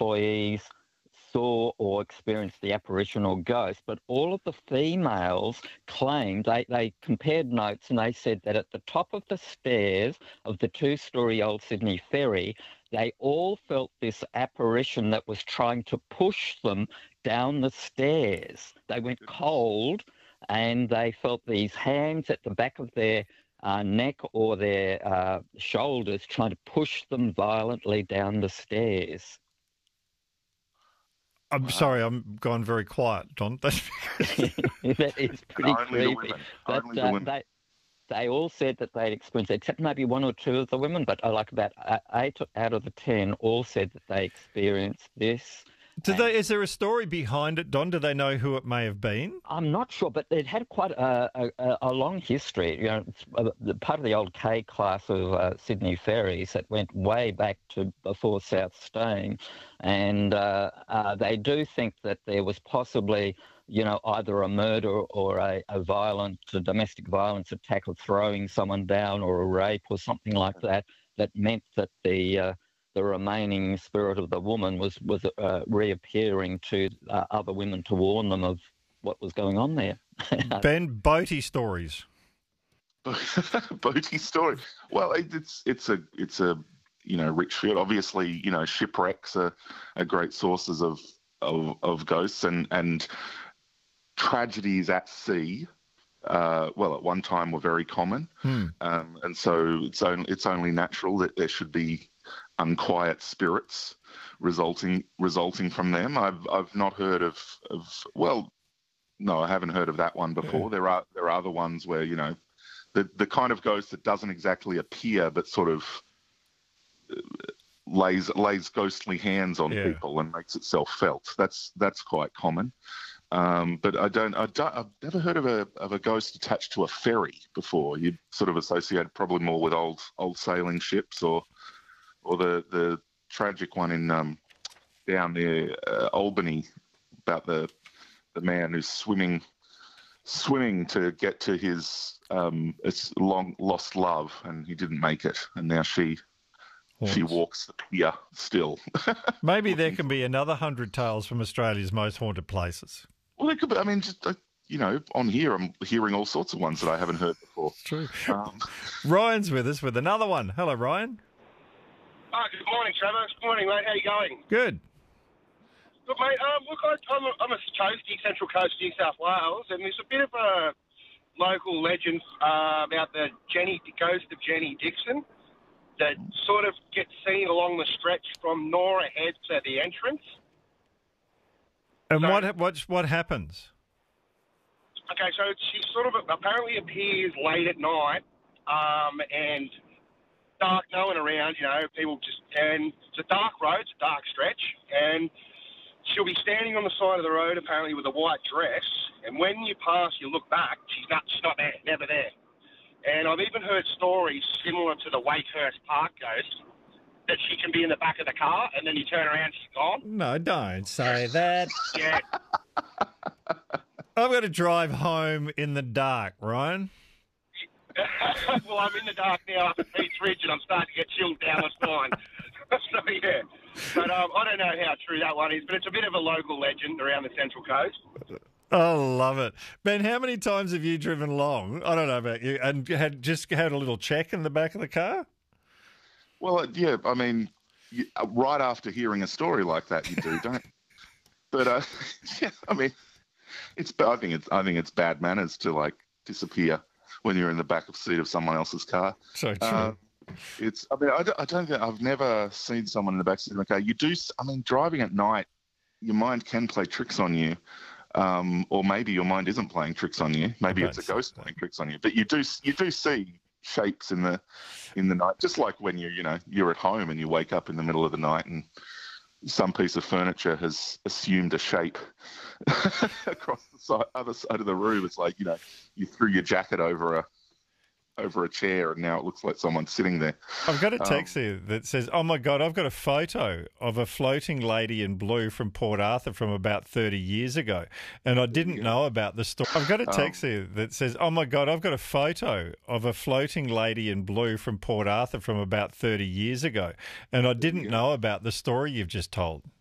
employees saw or experienced the apparition or ghost, but all of the females claimed, they compared notes, and they said that at the top of the stairs of the two-storey Old Sydney Ferry, they all felt this apparition that was trying to push them down the stairs. They went cold, and they felt these hands at the back of their neck or their shoulders trying to push them violently down the stairs. I'm sorry, I'm gone very quiet, Don. That's That is pretty Only the creepy. women. But Only the women. they all said that they'd experienced, except maybe one or two of the women, but like about 8 out of the 10 all said that they experienced this. Is there a story behind it, Don? Do they know who it may have been? I'm not sure, but it had quite a long history. You know, it's part of the old K class of Sydney ferries that went way back to before South Steam, and they do think that there was possibly, you know, either a murder or a violent domestic violence attack or throwing someone down or a rape or something like that, that meant that the remaining spirit of the woman was reappearing to other women to warn them of what was going on there. Ben, boaty stories. Boaty story. Well, it's a you know, rich field. Obviously, you know, shipwrecks are great sources of ghosts and tragedies at sea. Well, at one time were very common, and so it's only natural that there should be unquiet spirits resulting from them. I've not heard of well, no, I haven't heard of that one before. Yeah. There are other ones where, you know, the kind of ghost that doesn't exactly appear but sort of lays ghostly hands on people and makes itself felt. That's quite common. But I've never heard of a ghost attached to a ferry before. You'd sort of associate probably more with old sailing ships or the tragic one in down near Albany about the man who's swimming to get to his long lost love, and he didn't make it, and now she walks the pier still. Maybe there can be another 100 tales from Australia's most haunted places. Well, there could be. I mean, just you know, on here I'm hearing all sorts of ones that I haven't heard before. It's true. Ryan's with us with another one. Hello, Ryan. Oh, good morning, Trevor. Good morning, mate. How you going? Good. Good, mate. Look, I'm a toasty, Central Coast, New South Wales, and there's a bit of a local legend about the ghost of Jenny Dixon that sort of gets seen along the stretch from Nora Head to the entrance. And what happens? Okay, so she sort of apparently appears late at night, and dark, no one around, you know, and it's a dark road, it's a dark stretch, and she'll be standing on the side of the road apparently with a white dress, and when you pass, you look back, she's not there, never there. And I've even heard stories similar to the Wakehurst Park ghost, that she can be in the back of the car, and then you turn around, she's gone. No, don't say that. Yeah. I've got to drive home in the dark, Ryan. Well, I'm in the dark now up at Pete's Ridge, and I'm starting to get chilled down the spine. So, yeah. But I don't know how true that one is, but it's a bit of a local legend around the Central Coast. I love it. Ben, how many times have you driven along? I don't know about you, and had a little check in the back of the car? Well, yeah, I mean, right after hearing a story like that, you do, don't you? But, yeah, I mean, I think it's bad manners to, like, disappear when you're in the back of seat of someone else's car. So true. I don't think I've never seen someone in the back seat of a car. You do, I mean, driving at night, your mind can play tricks on you. Or maybe your mind isn't playing tricks on you. Maybe it's a ghost playing tricks on you. But you do see shapes in the night, just like when you're at home and you wake up in the middle of the night and some piece of furniture has assumed a shape across the other side of the room. It's like, you threw your jacket over a chair and now it looks like someone's sitting there. I've got a text here that says, oh my God, I've got a photo of a floating lady in blue from Port Arthur from about 30 years ago. And I didn't know about the story. I've got a text here that says, oh my God, I've got a photo of a floating lady in blue from Port Arthur from about 30 years ago. And I didn't know about the story you've just told.